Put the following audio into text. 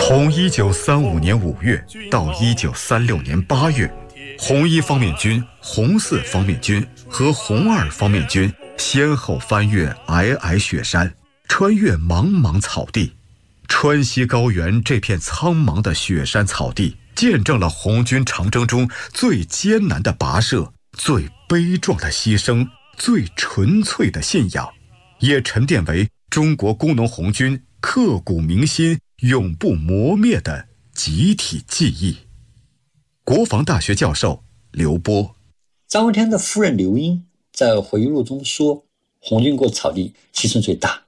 从1935年5月到1936年8月，红一方面军、红四方面军和红二方面军先后翻越皑皑雪山，穿越茫茫草地。川西高原这片苍茫的雪山草地，见证了红军长征中最艰难的跋涉、最悲壮的牺牲、最纯粹的信仰，也沉淀为中国工农红军刻骨铭心、永不磨灭的集体记忆。国防大学教授刘波。 张闻天的夫人刘英在回忆录中说，红军过草地牺牲最大，